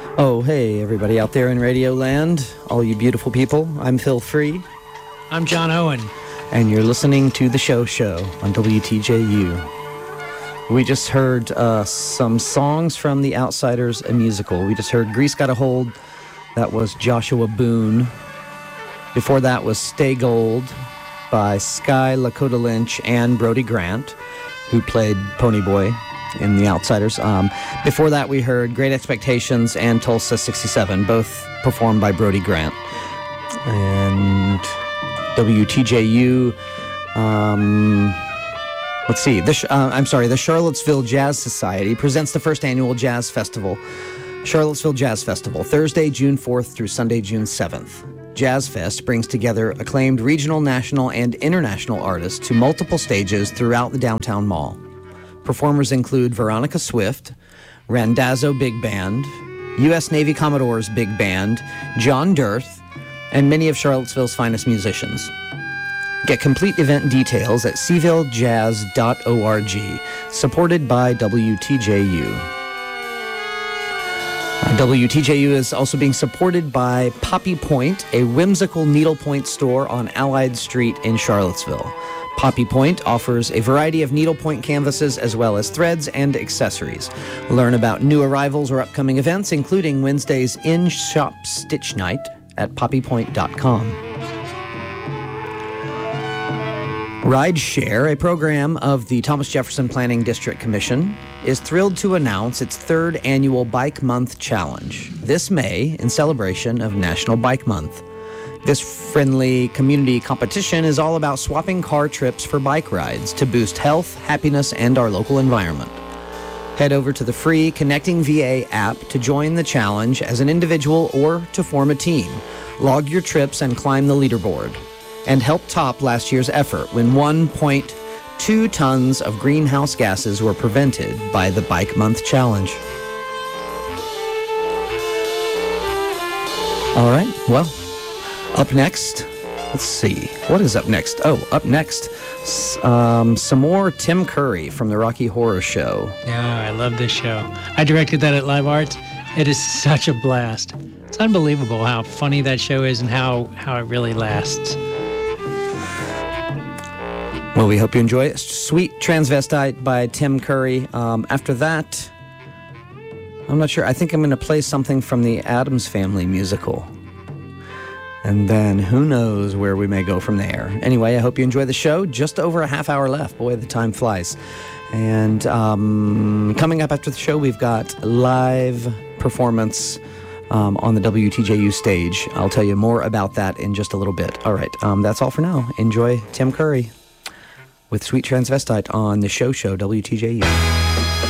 Oh, hey, everybody out there in Radio Land, all you beautiful people. I'm Phil Free. I'm John Owen. And you're listening to The Show on WTJU. We just heard some songs from The Outsiders, a musical. We just heard Grease Got a Hold. That was Joshua Boone. Before that was Stay Gold by Sky Lakota Lynch and Brody Grant, who played Ponyboy in The Outsiders. Before that, we heard Great Expectations and Tulsa 67, both performed by Brody Grant. And WTJU, let's see, the Charlottesville Jazz Society presents the first annual Jazz Festival, Charlottesville Jazz Festival, Thursday, June 4th through Sunday, June 7th. Jazz Fest brings together acclaimed regional, national, and international artists to multiple stages throughout the downtown mall. Performers include Veronica Swift, Randazzo Big Band, U.S. Navy Commodores Big Band, John Dirth, and many of Charlottesville's finest musicians. Get complete event details at sevillejazz.org, supported by WTJU. WTJU is also being supported by Poppy Point, a whimsical needlepoint store on Allied Street in Charlottesville. Poppy Point offers a variety of needlepoint canvases as well as threads and accessories. Learn about new arrivals or upcoming events, including Wednesday's in-shop stitch night at poppypoint.com. Rideshare, a program of the Thomas Jefferson Planning District Commission, is thrilled to announce its third annual Bike Month Challenge this May in celebration of National Bike Month. This friendly community competition is all about swapping car trips for bike rides to boost health, happiness, and our local environment. Head over to the free Connecting VA app to join the challenge as an individual or to form a team. Log your trips and climb the leaderboard. And help top last year's effort when 1.2 tons of greenhouse gases were prevented by the Bike Month Challenge. All right, well, up next, let's see, what is up next? Oh, up next, some more Tim Curry from the Rocky Horror Show. Yeah, I love this show. I directed that at Live Arts. It is such a blast. It's unbelievable how funny that show is and how it really lasts. Well, we hope you enjoy it. Sweet Transvestite by Tim Curry. After that, I'm not sure. I think I'm going to play something from the Addams Family musical. And then who knows where we may go from there. Anyway, I hope you enjoy the show. Just over a half hour left. Boy, the time flies. And coming up after the show, we've got live performance on the WTJU stage. I'll tell you more about that in just a little bit. All right, that's all for now. Enjoy Tim Curry with Sweet Transvestite on the show WTJU.